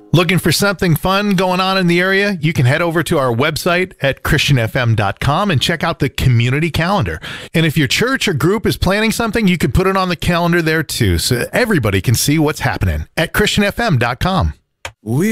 Looking for something fun going on in the area? You can head over to our website at christianfm.com and check out the community calendar. And if your church or group is planning something, you can put it on the calendar there too, so everybody can see what's happening at christianfm.com.